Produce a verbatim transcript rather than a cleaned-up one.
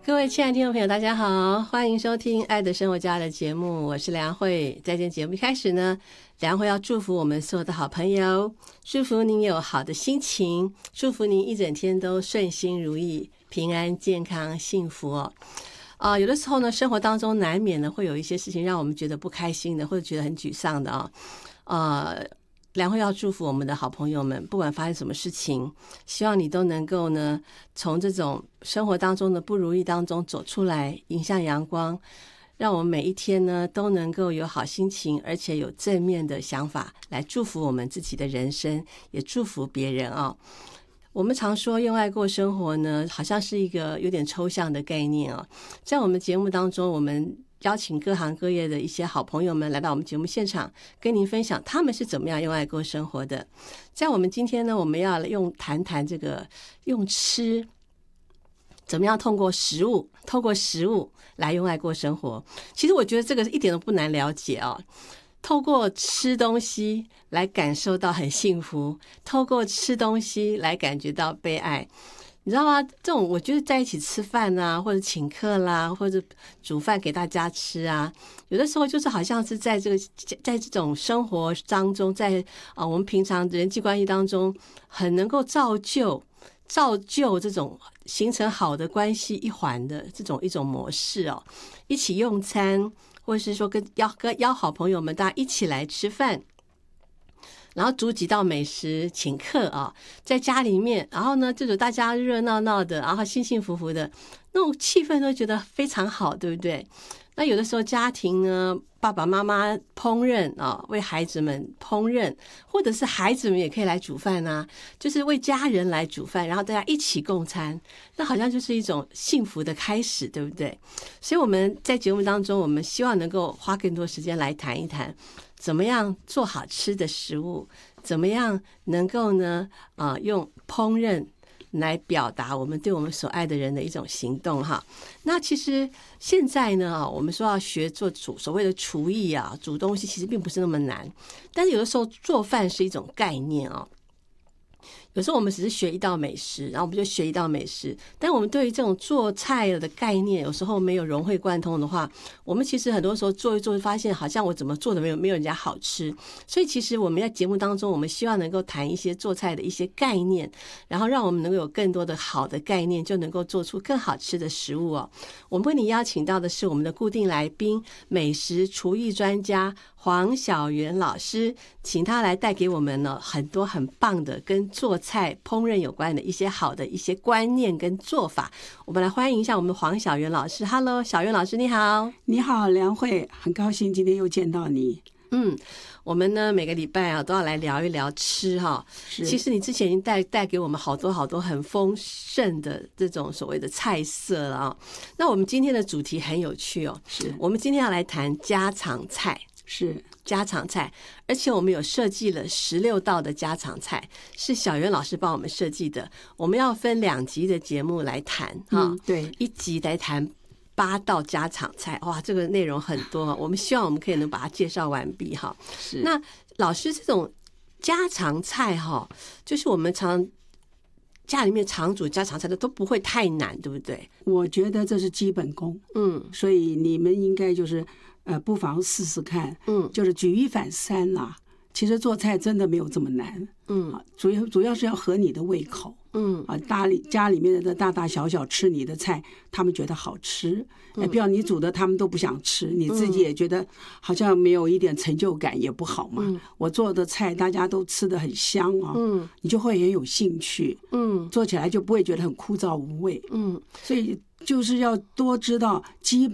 各位亲爱的听众朋友大家好，欢迎收听爱的生活家的节目，我是梁慧。在今天节目一开始呢，梁慧要祝福我们所有的好朋友，祝福您有好的心情，祝福您一整天都顺心如意，平安健康幸福哦。啊、呃，有的时候呢，生活当中难免的会有一些事情让我们觉得不开心的，或者觉得很沮丧的啊、哦。呃，梁慧要祝福我们的好朋友们，不管发生什么事情，希望你都能够呢，从这种生活当中的不如意当中走出来，迎向阳光，让我们每一天呢都能够有好心情，而且有正面的想法来祝福我们自己的人生，也祝福别人啊、哦。我们常说用爱过生活呢，好像是一个有点抽象的概念哦。在我们节目当中，我们邀请各行各业的一些好朋友们来到我们节目现场，跟您分享他们是怎么样用爱过生活的。在我们今天呢，我们要用谈谈这个用吃，怎么样通过食物，透过食物来用爱过生活。其实我觉得这个一点都不难了解哦。透过吃东西来感受到很幸福，透过吃东西来感觉到被爱，你知道吗？这种我觉得在一起吃饭啊，或者请客啦，或者煮饭给大家吃啊，有的时候就是好像是在这个在这种生活当中，在啊、呃、我们平常人际关系当中，很能够造就造就这种形成好的关系一环的这种一种模式哦，一起用餐。或者是说跟邀跟邀好朋友们大家一起来吃饭，然后煮几道美食请客啊，在家里面，然后呢这种大家热热闹闹的，然后幸幸福福的那种气氛都觉得非常好，对不对？那有的时候家庭呢，爸爸妈妈烹饪啊，为孩子们烹饪，或者是孩子们也可以来煮饭啊，就是为家人来煮饭，然后大家一起共餐，那好像就是一种幸福的开始，对不对？所以我们在节目当中，我们希望能够花更多时间来谈一谈，怎么样做好吃的食物，怎么样能够呢，啊、呃，用烹饪来表达我们对我们所爱的人的一种行动哈。那其实现在呢，我们说要学做煮所谓的厨艺啊，煮东西其实并不是那么难，但是有的时候做饭是一种概念啊。有时候我们只是学一道美食，然后我们就学一道美食，但我们对于这种做菜的概念有时候没有融会贯通的话，我们其实很多时候做一做发现好像我怎么做的没有没有人家好吃。所以其实我们在节目当中，我们希望能够谈一些做菜的一些概念，然后让我们能够有更多的好的概念，就能够做出更好吃的食物哦。我们为你邀请到的是我们的固定来宾，美食厨艺专家黄小媛老师，请他来带给我们呢很多很棒的跟做菜烹饪有关的一些好的一些观念跟做法。我们来欢迎一下我们的黄小媛老师。 Hello， 小媛老师你好。 你好梁慧，很高兴今天又见到你。 嗯，我们呢每个礼拜啊都要来聊一聊吃哈。其实你之前已经带带给我们好多好多很丰盛的这种所谓的菜色了啊。那我们今天的主题很有趣哦，是我们今天要来谈家常菜。 是家常菜，而且我们有设计了十六道的家常菜，是小媛老师帮我们设计的。我们要分两集的节目来谈哈、 嗯，对， 一集来谈八道家常菜，哇，这个内容很多，我们希望我们可以能把它介绍完毕哈。 是， 那老师这种家常菜哈，就是我们常家里面常煮家常菜的都不会太难，对不对？ 我觉得这是基本功， 嗯， 所以你们应该就是呃，不妨试试看， 嗯， 就是举一反三啦。其实做菜真的没有这么难， 嗯， 主要主要是要合你的胃口， 嗯啊，家里家里面的大大小小吃你的菜，他们觉得好吃， 嗯， 不要你煮的他们都不想吃，你自己也觉得好像没有一点成就感，也不好嘛。 嗯， 我做的菜大家都吃得很香啊， 嗯， 你就会很有兴趣， 嗯， 做起来就不会觉得很枯燥无味， 嗯， 所以就是要多知道基本